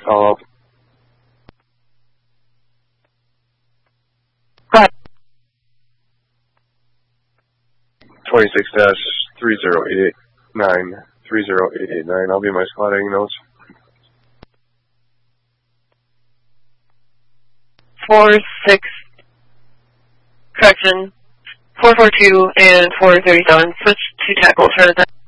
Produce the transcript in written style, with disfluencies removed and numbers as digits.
Follow up. Go ahead. 26-30889. I'll be my squad heading notes. 4-6, correction, 442 and 437. Switch to tackle for that.